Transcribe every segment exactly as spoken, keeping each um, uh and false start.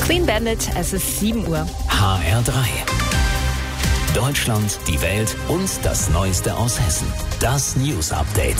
Clean Bandit, es ist sieben Uhr. H R drei. Deutschland, die Welt und das Neueste aus Hessen. Das News Update.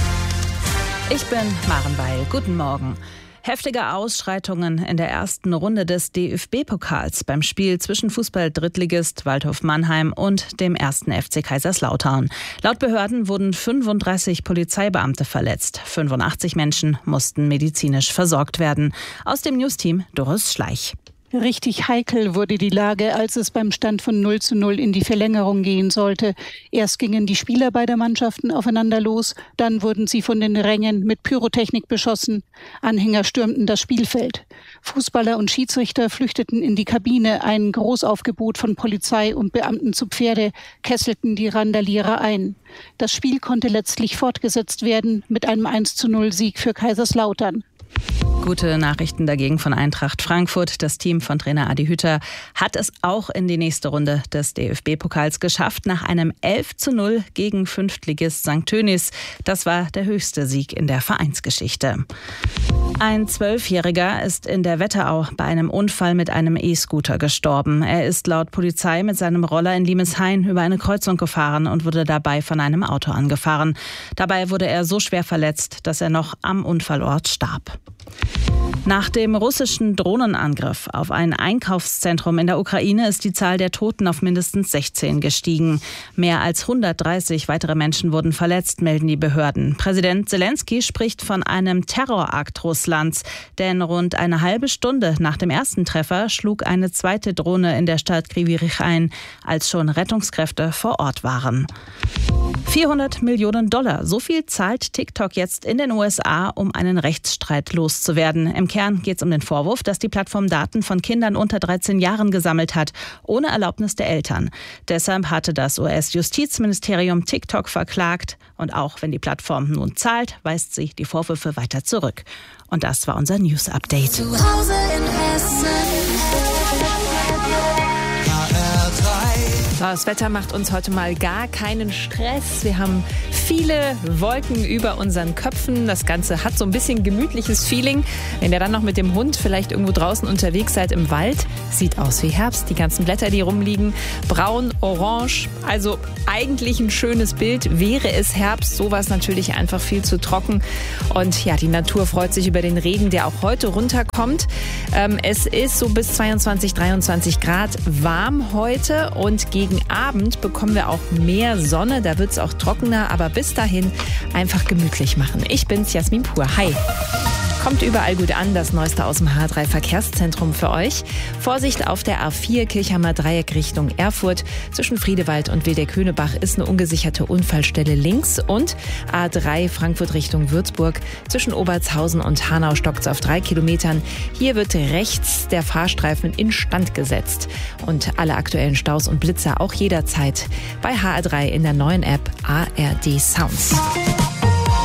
Ich bin Maren Weil. Guten Morgen. Heftige Ausschreitungen in der ersten Runde des D F B-Pokals beim Spiel zwischen Fußball-Drittligist Waldhof Mannheim und dem ersten F C Kaiserslautern. Laut Behörden wurden fünfunddreißig Polizeibeamte verletzt. fünfundachtzig Menschen mussten medizinisch versorgt werden. Aus dem Newsteam Doris Schleich. Richtig heikel wurde die Lage, als es beim Stand von null zu null in die Verlängerung gehen sollte. Erst gingen die Spieler beider Mannschaften aufeinander los, dann wurden sie von den Rängen mit Pyrotechnik beschossen. Anhänger stürmten das Spielfeld. Fußballer und Schiedsrichter flüchteten in die Kabine. Ein Großaufgebot von Polizei und Beamten zu Pferde kesselten die Randalierer ein. Das Spiel konnte letztlich fortgesetzt werden mit einem eins zu null Sieg für Kaiserslautern. Gute Nachrichten dagegen von Eintracht Frankfurt. Das Team von Trainer Adi Hütter hat es auch in die nächste Runde des D F B-Pokals geschafft, nach einem elf zu null gegen Fünftligist Sankt Tönis. Das war der höchste Sieg in der Vereinsgeschichte. Ein Zwölfjähriger ist in der Wetterau bei einem Unfall mit einem E-Scooter gestorben. Er ist laut Polizei mit seinem Roller in Limeshain über eine Kreuzung gefahren und wurde dabei von einem Auto angefahren. Dabei wurde er so schwer verletzt, dass er noch am Unfallort starb. Nach dem russischen Drohnenangriff auf ein Einkaufszentrum in der Ukraine ist die Zahl der Toten auf mindestens sechzehn gestiegen. Mehr als hundertdreißig weitere Menschen wurden verletzt, melden die Behörden. Präsident Zelensky spricht von einem Terrorakt Russlands, denn rund eine halbe Stunde nach dem ersten Treffer schlug eine zweite Drohne in der Stadt Kryvyi Rih ein, als schon Rettungskräfte vor Ort waren. vierhundert Millionen Dollar, so viel zahlt TikTok jetzt in den U S A, um einen Rechtsstreit loszuwerden. Im Kern geht es um den Vorwurf, dass die Plattform Daten von Kindern unter dreizehn Jahren gesammelt hat, ohne Erlaubnis der Eltern. Deshalb hatte das U S-Justizministerium TikTok verklagt. Und auch wenn die Plattform nun zahlt, weist sie die Vorwürfe weiter zurück. Und das war unser News-Update. Zu Hause in Hessen. Das Wetter macht uns heute mal gar keinen Stress. Wir haben viele Wolken über unseren Köpfen. Das Ganze hat so ein bisschen gemütliches Feeling. Wenn ihr dann noch mit dem Hund vielleicht irgendwo draußen unterwegs seid im Wald, sieht aus wie Herbst. Die ganzen Blätter, die rumliegen, braun, orange. Also eigentlich ein schönes Bild. Wäre es Herbst, sowas natürlich einfach viel zu trocken. Und ja, die Natur freut sich über den Regen, der auch heute runterkommt. Ähm, es ist so bis zweiundzwanzig, dreiundzwanzig Grad warm heute und gegen Gegen Abend bekommen wir auch mehr Sonne, da wird es auch trockener, aber bis dahin einfach gemütlich machen. Ich bin's, Jasmin Pur. Hi. Kommt überall gut an, das Neueste aus dem H drei Verkehrszentrum für euch. Vorsicht auf der A vier Kirchheimer Dreieck Richtung Erfurt. Zwischen Friedewald und Wildeck-Hönebach ist eine ungesicherte Unfallstelle links. Und A drei Frankfurt Richtung Würzburg. Zwischen Obertshausen und Hanau stockt's auf drei Kilometern. Hier wird rechts der Fahrstreifen instand gesetzt. Und alle aktuellen Staus und Blitzer auch jederzeit bei H R drei in der neuen App A R D Sounds.